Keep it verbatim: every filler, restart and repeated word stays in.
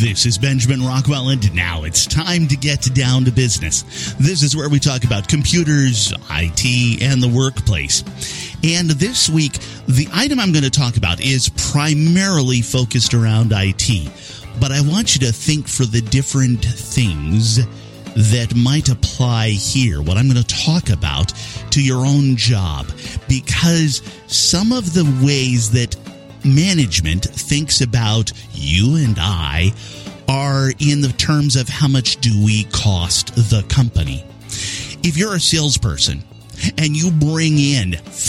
This is Benjamin Rockwell, and now it's time to get down to business. This is where we talk about computers, I T, and the workplace. And this week, the item I'm going to talk about is primarily focused around I T. But I want you to think for the different things that might apply here, what I'm going to talk about, to your own job. Because some of the ways that management thinks about you and I are in the terms of how much do we cost the company. If you're a salesperson and you bring in